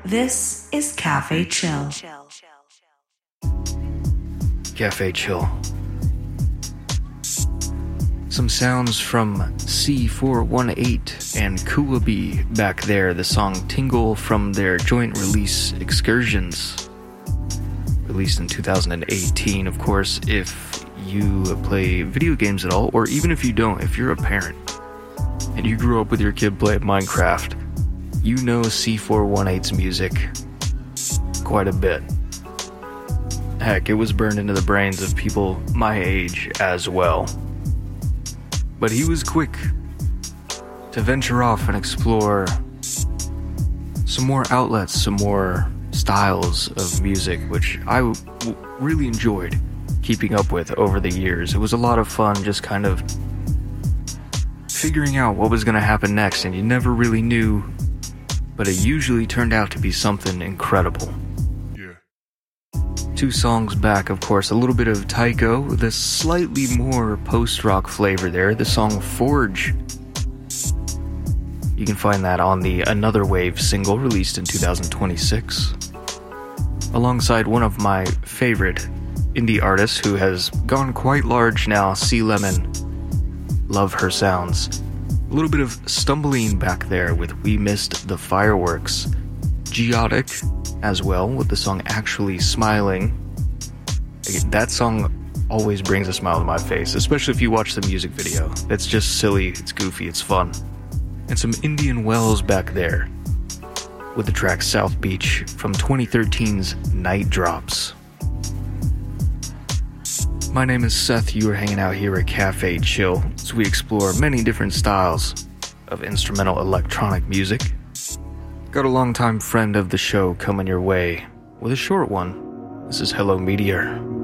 This is Cafe Chill. Cafe Chill. Some sounds from C418 and Kuwabi back there, the song Tingle from their joint release Excursions, released in 2018. Of course, if you play video games at all, or even if you don't, if you're a parent and you grew up with your kid playing Minecraft, you know C418's music quite a bit. Heck, it was burned into the brains of people my age as well. But he was quick to venture off and explore some more outlets, some more styles of music, which I really enjoyed keeping up with over the years. It was a lot of fun just kind of figuring out what was going to happen next, and you never really knew, but it usually turned out to be something incredible. Two songs back, of course, a little bit of Tycho with a slightly more post-rock flavor there, the song Forge. You can find that on the Another Wave single released in 2026, alongside one of my favorite indie artists who has gone quite large now, Sea Lemon. Love her sounds. A little bit of Stumbling back there with We Missed the Fireworks. Geotic as well with the song Actually Smiling. That song always brings a smile to my face, especially if you watch the music video. It's just silly, it's goofy, it's fun. And some Indian Wells back there with the track South Beach from 2013's Night Drops. My name is Seth, you are hanging out here at Cafe Chill as we explore many different styles of instrumental electronic music. Got a longtime friend of the show coming your way with a short one. This is Hello Meteor.